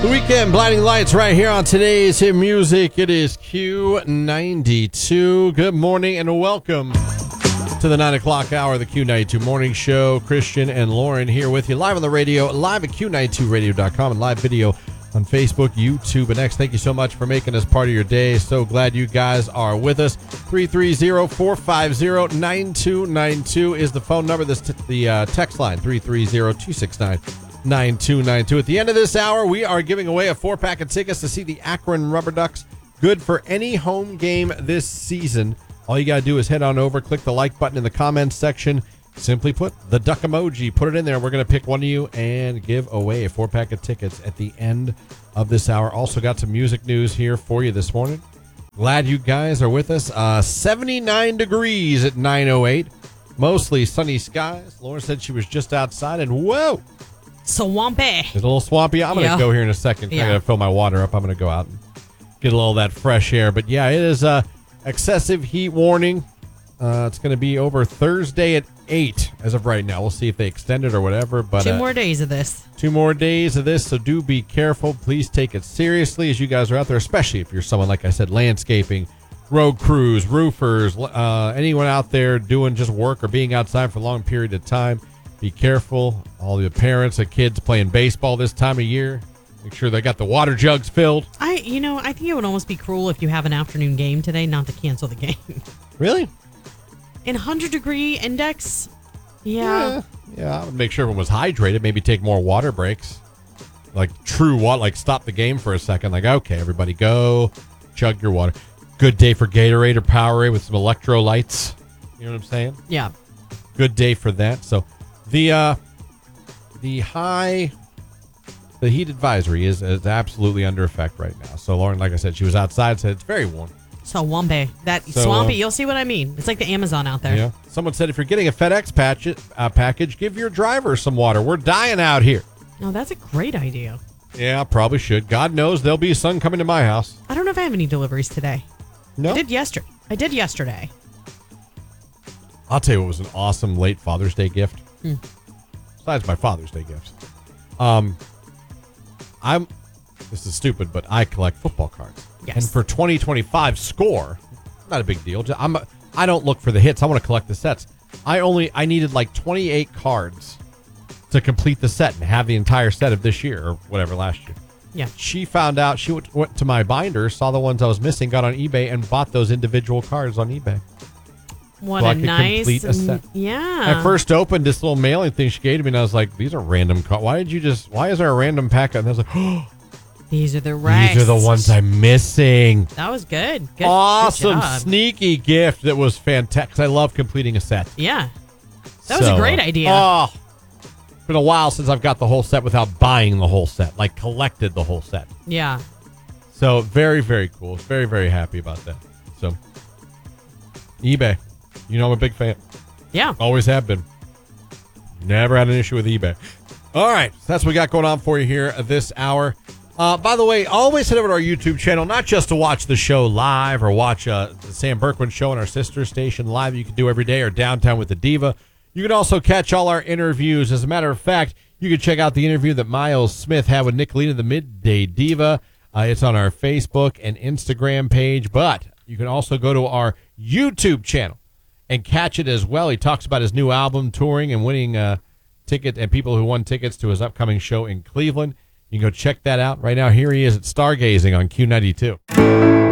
The Weekend, Blinding Lights, right here on today's Hit Music. It is Q92. Good morning and welcome to the 9 o'clock hour of the Q92 Morning Show. Christian and Lauren here with you live on the radio, live at Q92radio.com, and live video on Facebook, YouTube, and X. Thank you so much for making us part of your day. So glad you guys are with us. 330-450-9292 is the phone number. The text line, 330-269-9292. At the end of this hour, we are giving away a 4-pack of tickets to see the Akron Rubber Ducks. Good for any home game this season. All you got to do is head on over, click the like button in the comments section. Simply put the duck emoji, put it in there. We're going to pick one of you and give away a 4-pack of tickets at the end of this hour. Also got some music news here for you this morning. Glad you guys are with us. 79 degrees at 9:08. Mostly sunny skies. Lauren said she was just outside, and whoa! Swampy. It's a little swampy. I'm going to go here in a second. I got to fill my water up. I'm going to go out and get a little of that fresh air. But yeah, it is excessive heat warning. It's going to be over Thursday at 8 as of right now. We'll see if they extend it or whatever. But 2 more days of this. 2 more days of this, so do be careful. Please take it seriously as you guys are out there, especially if you're someone, like I said, landscaping, road crews, roofers, anyone out there doing just work or being outside for a long period of time. Be careful. All the parents of kids playing baseball this time of year, make sure they got the water jugs filled. I think it would almost be cruel if you have an afternoon game today not to cancel the game. Really? In 100-degree index? Yeah, I would make sure everyone was hydrated. Maybe take more water breaks. Like true water, like stop the game for a second. Like, okay, everybody go, chug your water. Good day for Gatorade or Powerade with some electrolytes. You know what I'm saying? Yeah. Good day for that. So the heat advisory is absolutely under effect right now. So Lauren, like I said, she was outside, said it's very warm. Swampy. Swampy, you'll see what I mean. It's like the Amazon out there. Yeah. Someone said if you're getting a FedEx package, give your driver some water. We're dying out here. Oh, that's a great idea. Yeah, probably should. God knows there'll be sun coming to my house. I don't know if I have any deliveries today. No? I did yesterday. I'll tell you what was an awesome late Father's Day gift. Besides my Father's Day gifts. This is stupid, but I collect football cards. Yes. And for 2025 score, not a big deal. I don't look for the hits. I want to collect the sets. I needed like 28 cards to complete the set and have the entire set of this year or whatever last year. Yeah. She found out, she went to my binder, saw the ones I was missing, got on eBay and bought those individual cards on eBay. What so a I could nice, complete a set. Yeah. I first opened this little mailing thing she gave to me, and I was like, "These are random cards. Why is there a random packet?" And I was like, "Oh, these are the right. These are the ones I'm missing." That was good. Awesome, good job. sneaky gift that was fantastic. I love completing a set. Yeah, that was a great idea. Oh, it's been a while since I've got the whole set without buying the whole set, like collected the whole set. Yeah. So very, very cool. Very, very happy about that. So eBay. You know I'm a big fan. Yeah. Always have been. Never had an issue with eBay. All right. So that's what we got going on for you here this hour. By the way, always head over to our YouTube channel, not just to watch the show live or watch the Sam Berkman show on our sister station live you can do every day, or Downtown with the Diva. You can also catch all our interviews. As a matter of fact, you can check out the interview that Miles Smith had with Nicolina, the Midday Diva. It's on our Facebook and Instagram page, but you can also go to our YouTube channel and catch it as well. He talks about his new album, touring, and winning ticket and people who won tickets to his upcoming show in Cleveland. You can go check that out right now. Here he is at Stargazing on Q92.